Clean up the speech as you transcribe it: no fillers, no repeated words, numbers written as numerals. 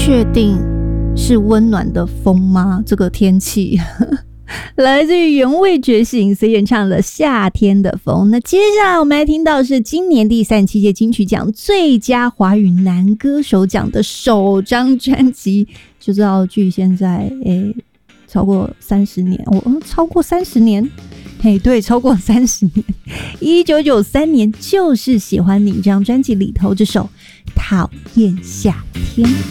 确定是温暖的风吗？这个天气来自于原味觉醒，所以演唱了夏天的风。那接下来我们来听到是今年第37届金曲奖最佳华语男歌手奖的首张专辑，就知道距现在超过30年，超过30年，对，超过30年。1993年就是喜欢你这张专辑里头这首讨厌夏天。